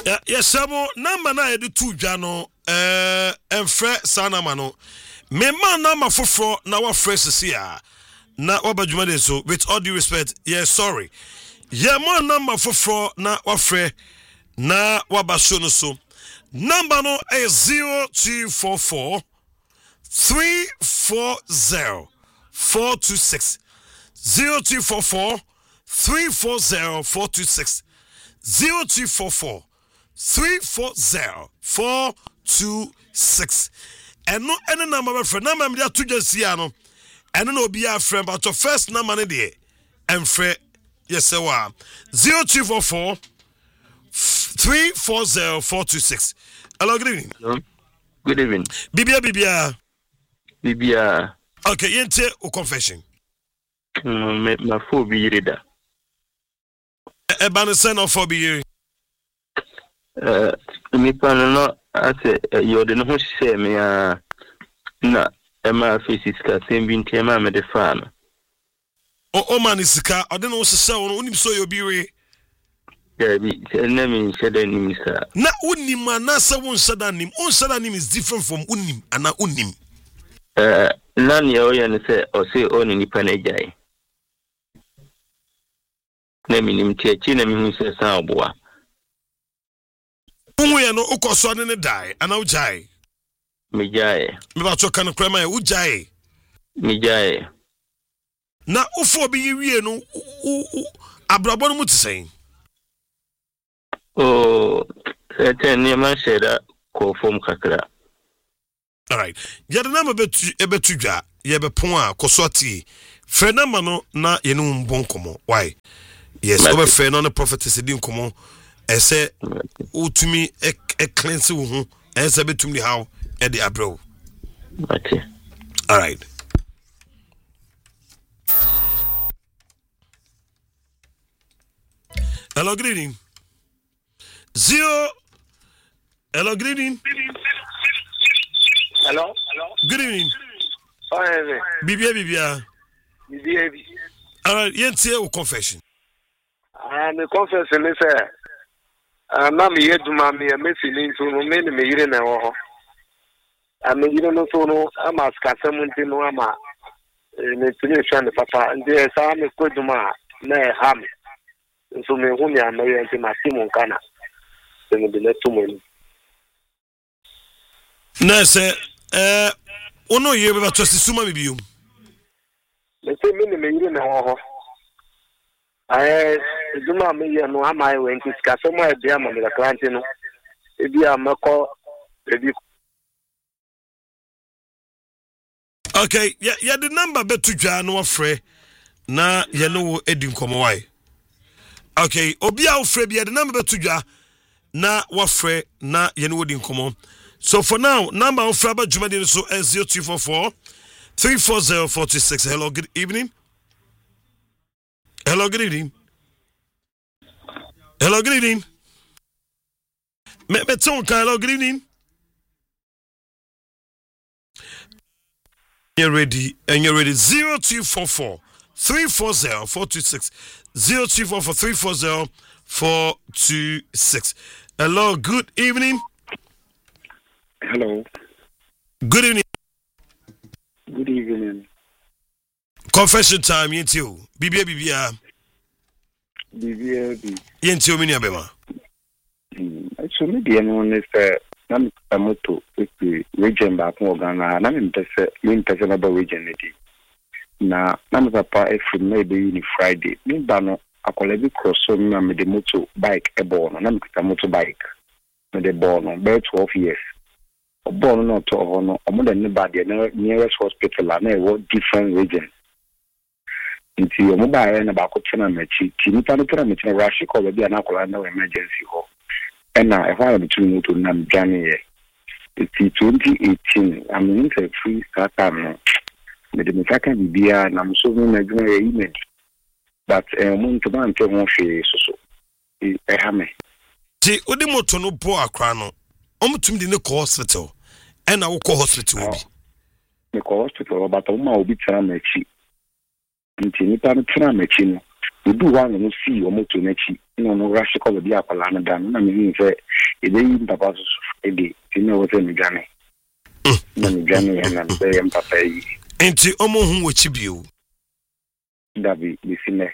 Yes, Samo, number na edu two jano, enfre sana mano. Me man number for na wa fresh sia. Na wa bajumade so with all due respect, yes, sorry. Yeah, man number for na wa fre na wa bashono so. Number no is 0244 340 426. 0244 340 426. 0244 340 426. And no any number of friend. Number me to just see ano. And no be a friend, but your first number there. And friend, yes, sir. 0244 340 426. Hello, good evening. Hello. Good evening. Bibia. Okay, yente o confession. My phobia reader. Ebane sen of phobia. Me pan I say you the no say me na ema faces ka same bin tema me the fan. O man isika ode no se wo unim so you be we. Yeah, be na me sheda nim sa. Na unim na se won sheda nim. On sheda nim is different from unim ana unim. Nani ya oya ni se o se oni nipa na jai. Na mi nimtiachi na mi hu se san oboa. Unwe ya no ukoso ne dai ana ujai. Me jai. Me ba to kan krema ya ujai. Me jai. Na ufo bi wie no abrabo no mutisen. Oh, certain ne man sheda ko form kakra. All right. Ya the number betu dwa ye be pon a kosoti. Fe number no na ye no mbon komo. Why? Yes, over fe no prophetess din komo. E say utumi e cleanse wo hu. E say betumi how e dey abro. Okay. All right. Hello, good evening. Hello, good evening. Hello. Good evening. Fine. Bibia. All right, yente o confession. Me confession is na me yeduma me feeling so no me yire na wo ho. Me yire no so no ama skasam nti no ama me tuni shan papa ndi sa me koduma na ha me. So me hu me amaye nti ma timu kana. Se me de letumo. Na se ono ye be to sisuma bibium. Me say me yire na wo ho. Duma me ye no ama e wenti skasa mo e bia ma me da client no. E bia mako e bi. Okay, yeah the number betu dwa no afre na ye no edi nkomo wai. Okay, obi a ofre bia the number betu dwa na wafre na ye no edi nkomo. So for now, number of Fraba Jumadi so 0244 340 426. Hello, good evening. Hello, good evening. Hello, good evening. Hello, good evening. You're ready, and you're ready. 0244 340 426. 0244 340 426. Hello, good evening. Hello. Good evening. Good evening. Confession time, yentio. Bibia. Yentio mini abema. Actually, the one is I'm a moto with the region back Morgana, and I'm in about region. Now, none of the part from maybe in Friday. Me bano a colleague cross so me the moto bike a born, and I'm a motorbike. With the born on 12 years. Born not to honor more than anybody nearest hospital and different region. Into your mobile and about Mechi, Timothy Rashi called the Anacolano emergency hall. And now if I am between to Nam January, it's 2018. I'm in a free start time. The Democratic Bia and I'm so many image. But to man to one so I have me. See, Udimoto no poor crano. Omutum di ne hospital. And I will call hospital. The hospital, but Oma will be Tanamechi. Until Nipan Tanamechi, do one and see or motor nechi, no rush call the Apalana done. I mean, say, it ain't about a day, you know what's in the Johnny. Johnny and I'm saying, Papa. Enti omo hu wachibiu. That be seen.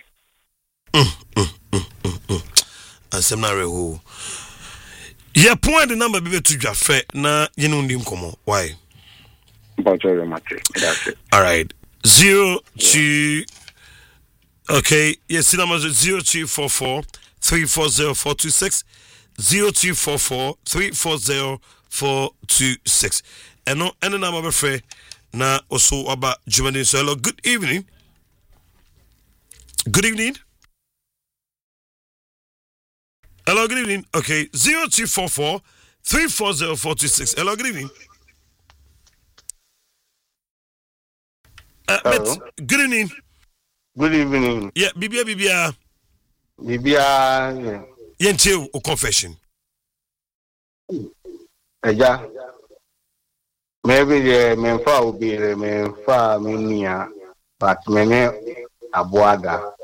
Asem na reho. Ye point the number be to dwafe na ye no ndim komo. Why? About your matter. That's it. All right. 02. Okay. Yes, the number is 0244 340 426. 0244 340 426. And no any number be na also about Jumani. So hello, good evening. Good evening. Hello, good evening. Okay, 0244 340 426. Hello, good evening. Hello. Good evening. Good evening. Yeah, Bibia. Bibia. Yentil o confession. Eja. Maybe the menfa will be the menfa minia, but mene abuada.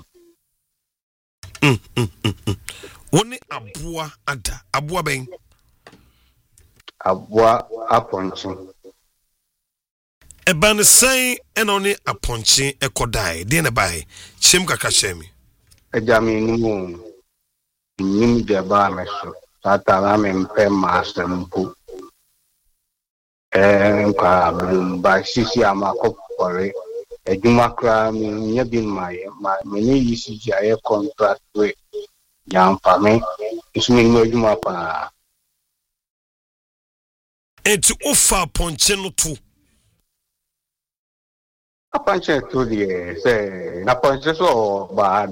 One abua ada. Abua ben. Abua aponchi. Eba ne sen enoni aponchi ekodai. Di ne bai. Chem kaka shemi. Eja mi nimu. Nimu de ba meso. Tata la me mpe master mpu. Nka ba sisi amakopore. Ejuma kra mi nyebi ma meni yisi aye contract we. Yampa me. Isumi no ejuma pa. Enti ofa aponchi no tu. Apanche to the say apanche so bad.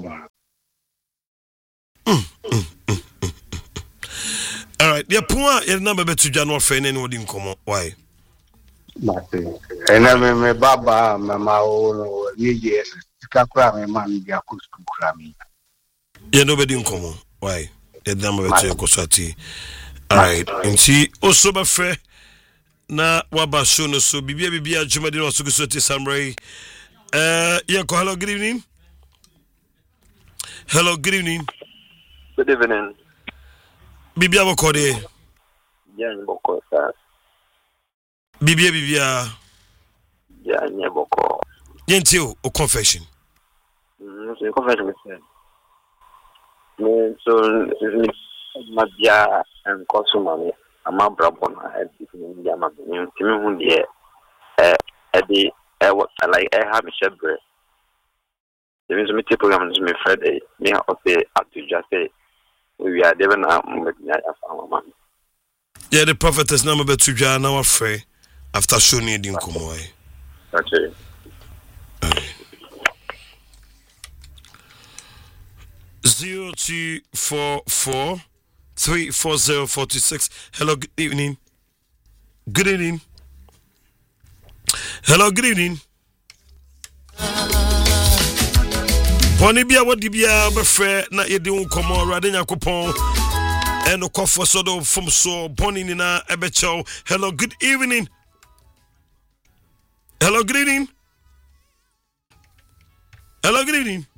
All right, the point your number be to January fe ne odi nkomo. Why? Mate. Ena me baba mama o ni yes. Kakra me man dia ku kra me. Yeah, nobody nkomo. Why? The number be to Kosati. All right. Nti also be fe na waba show no so bibia Jumadi no so kusoti Samurai. Hello, good evening. Hello, good evening. Good evening. Bibia bokode. Jan boko sir. Bibia. Jan boko. Yentio o confession. So confession sir. Me so mabia and consumer ama brabon head in Yama. You who the Eddie what I like have a shepherd. There is a meeting program to me Friday. Me of the up to just say we are devon mama. Yeah, the prophetess number be to Jana now afraid after showing you didn't come away. Okay. 0244 340 426. Hello, good evening. Good evening. Hello, good evening. Pony bia what dibia be frɛ na yedi unkomo rade nyakopon eno kofo sodo from so boni ni na ebecho. Hello, good evening. Hello, good evening. Hello, good evening.